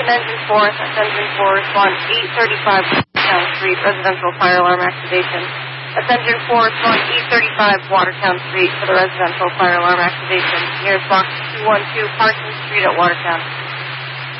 Attention Engine 4. That's Engine 4. Respond 835 Watertown Street. Residential fire alarm activation. That's Engine 4. Respond 835 Watertown Street for the residential fire alarm activation. Nearest box 212 Parsons Street at Watertown.